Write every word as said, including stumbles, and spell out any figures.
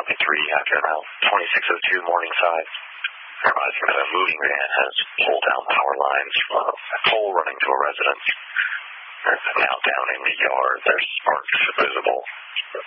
twenty-three after about twenty-six oh two Morningside. Realizing that a moving van has pulled down power lines from a pole running to a residence. Now down in the yard, there's sparks visible.